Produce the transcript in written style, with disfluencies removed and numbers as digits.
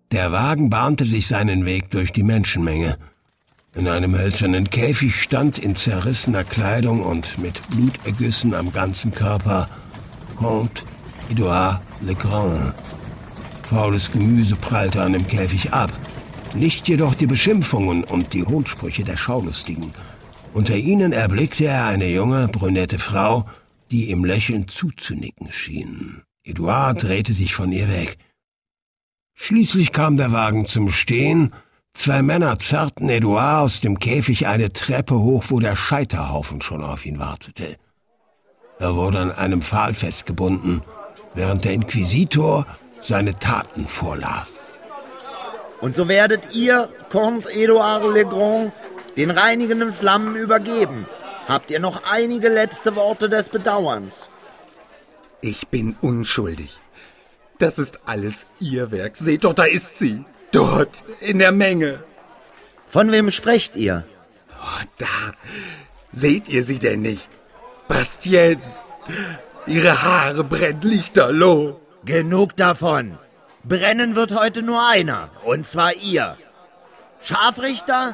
Der Wagen bahnte sich seinen Weg durch die Menschenmenge. In einem hölzernen Käfig stand in zerrissener Kleidung und mit Blutergüssen am ganzen Körper Comte Edouard Legrand. Faules Gemüse prallte an dem Käfig ab. Nicht jedoch die Beschimpfungen und die Hohnsprüche der Schaulustigen. Unter ihnen erblickte er eine junge, brünette Frau, die ihm lächelnd zuzunicken schien. Edouard drehte sich von ihr weg. Schließlich kam der Wagen zum Stehen. 2 Männer zerrten Edouard aus dem Käfig eine Treppe hoch, wo der Scheiterhaufen schon auf ihn wartete. Er wurde an einem Pfahl festgebunden, während der Inquisitor seine Taten vorlas. Und so werdet ihr, Comte Edouard Legrand, den reinigenden Flammen übergeben. Habt ihr noch einige letzte Worte des Bedauerns? Ich bin unschuldig. Das ist alles Ihr Werk. Seht doch, da ist sie. Dort, in der Menge. Von wem sprecht ihr? Oh, da. Seht ihr sie denn nicht? Bastienne. Ihre Haare brennen lichterloh. Genug davon. Brennen wird heute nur einer, und zwar ihr. Scharfrichter?